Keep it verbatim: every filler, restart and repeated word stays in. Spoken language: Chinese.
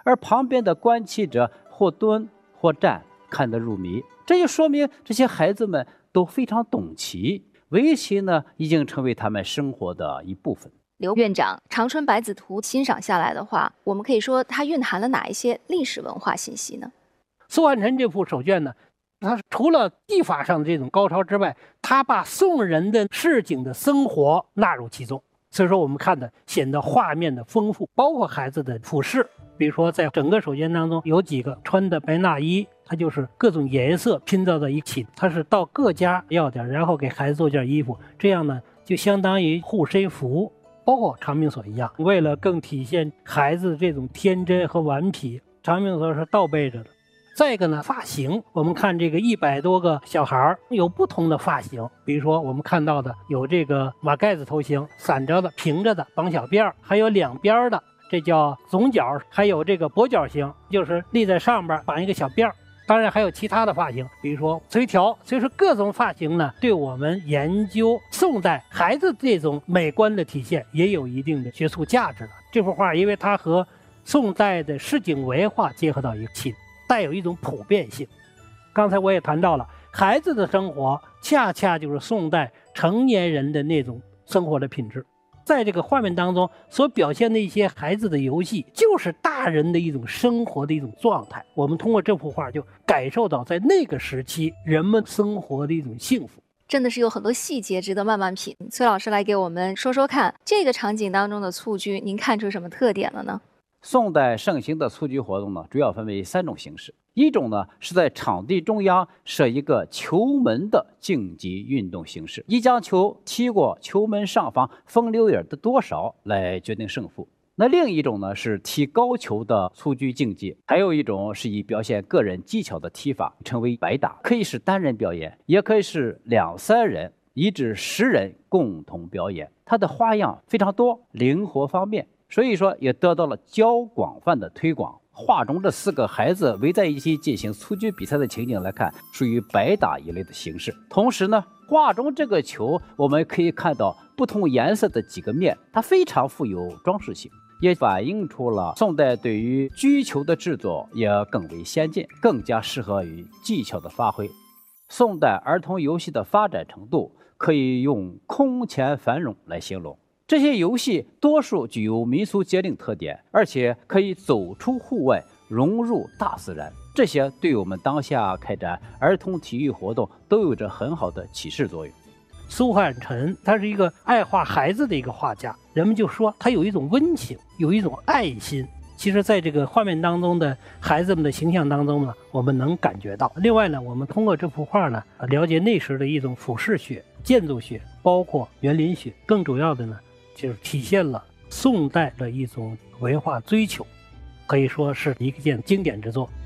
而旁边的观棋者或蹲或站，看得入迷。这就说明这些孩子们都非常懂棋，围棋呢已经成为他们生活的一部分。 刘院长，《长春百子图》欣赏下来的话，我们可以说它蕴含了哪一些历史文化信息呢？ 苏汉臣这幅手卷呢，它除了技法上的这种高超之外，它把宋人的市井的生活纳入其中，所以说我们看的显得画面的丰富，包括孩子的服饰。比如说在整个手卷当中有几个穿的白衲衣，它就是各种颜色拼到在一起，它是到各家要点，然后给孩子做件衣服，这样呢就相当于护身符。包括长命锁一样，为了更体现孩子这种天真和顽皮，长命锁是倒背着的。再一个呢，发型，我们看这个一百多个小孩有不同的发型，比如说我们看到的有这个马盖子头型，散着的、平着的、绑小辫，还有两边的，这叫总角，还有这个跛脚型，就是立在上边绑一个小辫。当然还有其他的发型，比如说垂髫。所以说各种发型呢，对我们研究宋代孩子这种美观的体现也有一定的学术价值了。这幅画因为它和宋代的市井文化结合到一起，带有一种普遍性。刚才我也谈到了，孩子的生活恰恰就是宋代成年人的那种生活的品质。在这个画面当中所表现的一些孩子的游戏，就是大人的一种生活的一种状态。我们通过这幅画就感受到在那个时期人们生活的一种幸福， 真的是有很多细节值得慢慢品。崔老师来给我们说说看，这个场景当中的蹴鞠，您看出什么特点了呢？ 宋代盛行的蹴鞠活动呢，主要分为三种形式。一种呢是在场地中央设一个球门的竞技运动形式，以将球踢过球门上方风溜影的多少来决定胜负。那另一种呢是踢高球的蹴鞠竞技，还有一种是以表现个人技巧的踢法，称为百打，可以是单人表演，也可以是两三人一至十人共同表演，它的花样非常多，灵活方便，所以说也得到了较广泛的推广。画中这四个孩子围在一起进行蹴鞠比赛的情景来看，属于百打一类的形式。同时呢，画中这个球我们可以看到不同颜色的几个面，它非常富有装饰性，也反映出了宋代对于鞠球的制作也更为先进，更加适合于技巧的发挥。宋代儿童游戏的发展程度可以用空前繁荣来形容。这些游戏多数具有民俗节令特点，而且可以走出户外，融入大自然。这些对我们当下开展儿童体育活动都有着很好的启示作用。 苏汉臣他是一个爱画孩子的一个画家，人们就说他有一种温情，有一种爱心。其实在这个画面当中的孩子们的形象当中呢，我们能感觉到。另外呢，我们通过这幅画呢，了解那时的一种俯视学、建筑学，包括园林学。更主要的呢，就是体现了宋代的一种文化追求，可以说是一件经典之作。